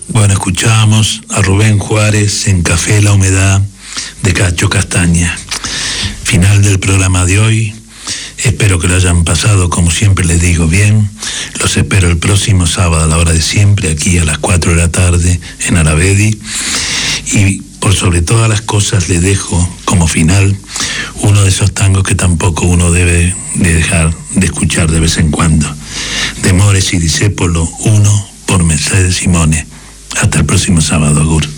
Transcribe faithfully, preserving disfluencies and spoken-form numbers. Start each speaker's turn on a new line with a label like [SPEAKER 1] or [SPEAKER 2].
[SPEAKER 1] Bueno, escuchamos a Rubén Juárez en Café La Humedad de Cacho Castaña. Final del programa de hoy. Espero que lo hayan pasado, como siempre les digo, bien. Los espero el próximo sábado a la hora de siempre, aquí a las cuatro de la tarde en Aravedi. Y por sobre todas las cosas les dejo como final uno de esos tangos que tampoco uno debe de dejar de escuchar de vez en cuando. De Mores y Discépolo uno por Mercedes Simone. Hasta el próximo sábado, agur.